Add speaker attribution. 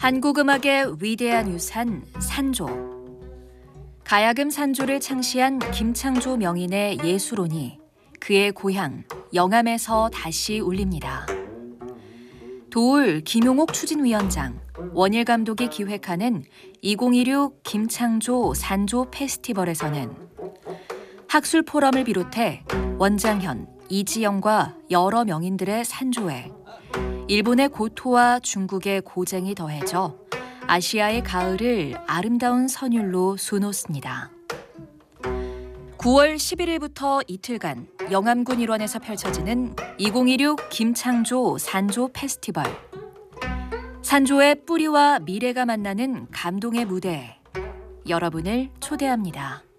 Speaker 1: 한국 음악의 위대한 유산 산조. 가야금 산조를 창시한 김창조 명인의 예술혼이 그의 고향 영암에서 다시 울립니다. 도울 김용옥 추진위원장, 원일 감독이 기획하는 2016 김창조 산조 페스티벌에서는 학술 포럼을 비롯해 원장현, 이지영과 여러 명인들의 산조에 일본의 고토와 중국의 고쟁이 더해져 아시아의 가을을 아름다운 선율로 수놓습니다. 9월 11일부터 이틀간 영암군 일원에서 펼쳐지는 2016 김창조 산조 페스티벌. 산조의 뿌리와 미래가 만나는 감동의 무대에 여러분을 초대합니다.